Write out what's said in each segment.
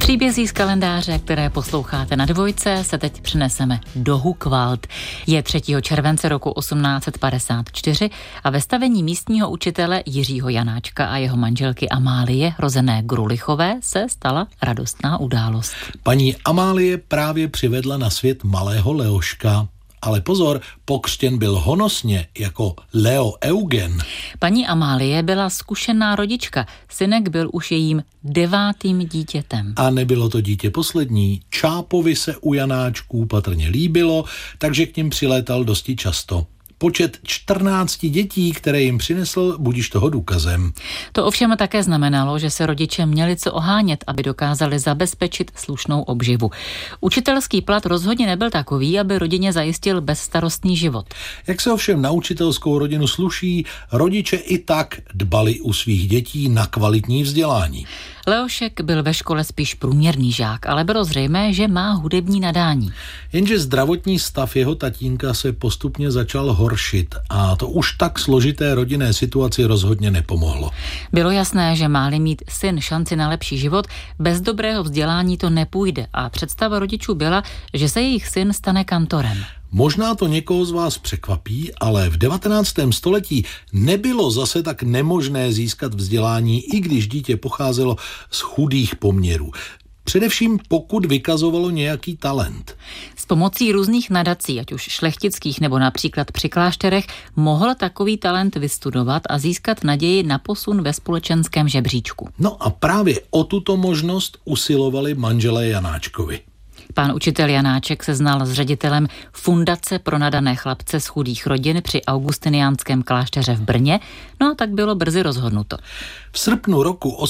Příbězí z kalendáře, které posloucháte na Dvojce, se teď přeneseme do Hucvald. Je 3. července roku 1854 a ve stavení místního učitele Jiřího Janáčka a jeho manželky Amálie, rozené Grulichové, se stala radostná událost. Paní Amálie právě přivedla na svět malého Leoška. Ale pozor, pokřtěn byl honosně jako Leo Eugen. Paní Amálie byla zkušená rodička, synek byl už jejím 9. dítětem. A nebylo to dítě poslední. Čápovi se u Janáčků patrně líbilo, takže k nim přilétal dosti často. Počet 14 dětí, které jim přinesl, budiž toho důkazem. To ovšem také znamenalo, že se rodiče měli co ohánět, aby dokázali zabezpečit slušnou obživu. Učitelský plat rozhodně nebyl takový, aby rodině zajistil bezstarostný život. Jak se ovšem na učitelskou rodinu sluší, rodiče i tak dbali u svých dětí na kvalitní vzdělání. Leošek byl ve škole spíš průměrný žák, ale bylo zřejmé, že má hudební nadání. Jenže zdravotní stav jeho tatínka se postupně začal horšit a to už tak složité rodinné situaci rozhodně nepomohlo. Bylo jasné, že má-li mít syn šanci na lepší život, bez dobrého vzdělání to nepůjde a představa rodičů byla, že se jejich syn stane kantorem. Možná to někoho z vás překvapí, ale v 19. století nebylo zase tak nemožné získat vzdělání, i když dítě pocházelo z chudých poměrů. Především pokud vykazovalo nějaký talent. S pomocí různých nadací, ať už šlechtických nebo například při klášterech, mohl takový talent vystudovat a získat naději na posun ve společenském žebříčku. No a právě o tuto možnost usilovali manželé Janáčkovi. Pán učitel Janáček se znal s ředitelem Fundace pro nadané chlapce z chudých rodin při augustiniánském klášteře v Brně, no a tak bylo brzy rozhodnuto. V srpnu roku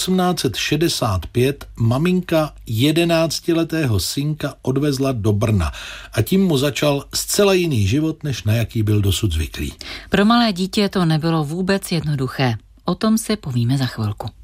1865 maminka 11letého synka odvezla do Brna a tím mu začal zcela jiný život, než na jaký byl dosud zvyklý. Pro malé dítě to nebylo vůbec jednoduché. O tom si povíme za chvilku.